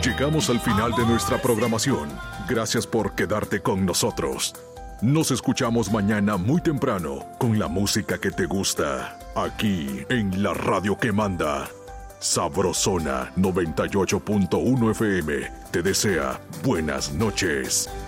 Llegamos al final de nuestra programación. Gracias por quedarte con nosotros. Nos escuchamos mañana muy temprano con la música que te gusta. Aquí en la radio que manda. Sabrosona 98.1 FM te desea buenas noches.